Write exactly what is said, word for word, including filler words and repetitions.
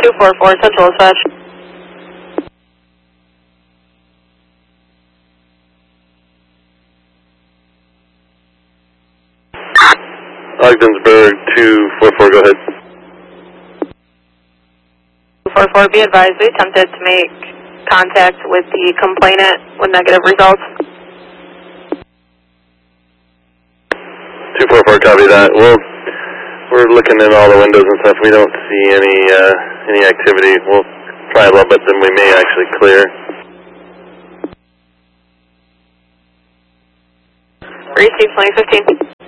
two four four, Central Dispatch. Ogdensburg two four four, go ahead. two four four, be advised we attempted to make contact with the complainant with negative results. two four four, copy that. We'll, we're looking in all the windows and stuff. We don't see any uh, any activity. We'll try a little bit, then we may actually clear. Receive twenty fifteen.